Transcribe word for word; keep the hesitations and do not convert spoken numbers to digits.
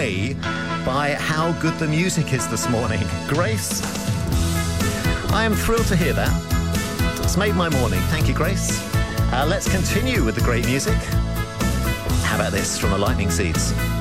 away by how good the music is this morning. Grace, I am thrilled to hear that. It's made my morning. Thank you, Grace. Uh, let's continue with the great music. How about this from the Lightning Seeds?